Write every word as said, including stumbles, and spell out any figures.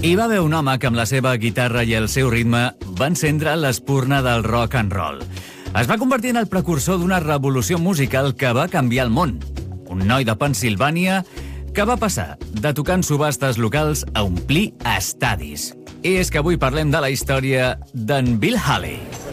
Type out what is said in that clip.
Hi va haver un home que amb la seva guitarra i el seu ritme va encendre l'espurna del rock and roll. Es va convertir en el precursor d'una revolució musical que va canviar el món. Un noi de Pennsilvània que va passar de tocar en subhastes locals a omplir estadis. I és que avui parlem de la història d'en Bill Haley.